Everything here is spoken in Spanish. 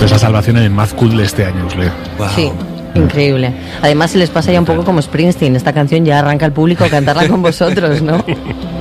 esa salvación en el Mad Cool de este año, Usle. Wow. Sí, increíble. Además se les pasa ya un poco como Springsteen. Esta canción ya arranca al público a cantarla con vosotros, ¿no?